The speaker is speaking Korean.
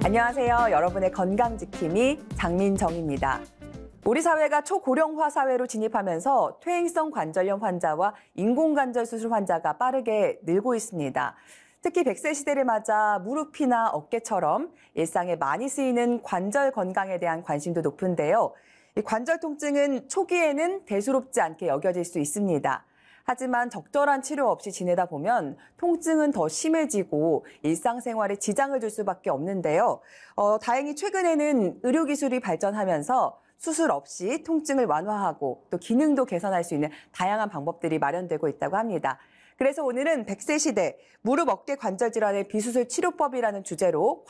안녕하세요. 여러분의 건강지킴이 장민정입니다. 우리 사회가 초고령화 사회로 진입하면서 퇴행성 관절염 환자와 인공관절 수술 환자가 빠르게 늘고 있습니다. 특히 100세 시대를 맞아 무릎이나 어깨처럼 일상에 많이 쓰이는 관절 건강에 대한 관심도 높은데요. 이 관절 통증은 초기에는 대수롭지 않게 여겨질 수 있습니다. 하지만 적절한 치료 없이 지내다 보면 통증은 더 심해지고 일상생활에 지장을 줄 수밖에 없는데요. 다행히 최근에는 의료기술이 발전하면서 수술 없이 통증을 완화하고 또 기능도 개선할 수 있는 다양한 방법들이 마련되고 있다고 합니다. 그래서 오늘은 100세 시대 무릎 어깨 관절 질환의 비수술 치료법이라는 주제로